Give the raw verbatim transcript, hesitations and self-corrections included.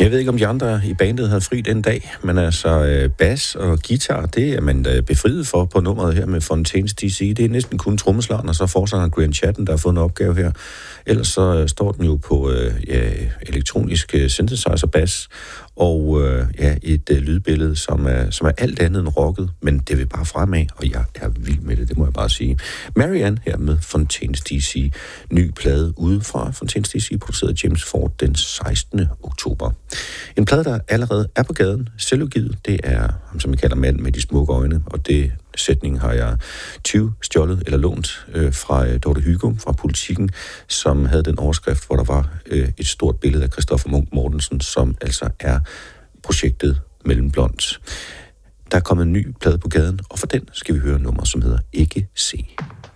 Jeg ved ikke, om de andre i bandet havde fri den dag, men altså bas og guitar, det er man befriet for på nummeret her med Fontaines D C. Det er næsten kun trommeslageren, og så forsangeren Graham Chatten, der har fået en opgave her. Ellers så står den jo på ja, elektronisk synthesizer bas, og ja, et lydbillede, som er, som er alt andet end rocket, men det vil bare fremad, og jeg er vild med det, det må jeg bare sige. Marianne her med Fontaines D C. Ny plade ude fra Fontaines D C, produceret James Ford den sekstende oktober. En plade, der allerede er på gaden, selvudgivet, det er ham, som vi kalder mand med de smukke øjne, og det sætning har jeg tyve stjålet eller lånt øh, fra øh, Dorte Hygo fra Politikken, som havde den overskrift, hvor der var øh, et stort billede af Christoffer Munch Mortensen, som altså er projektet Mellem Blond. Der er kommet en ny plade på gaden, og for den skal vi høre nummer, som hedder Ikke Se.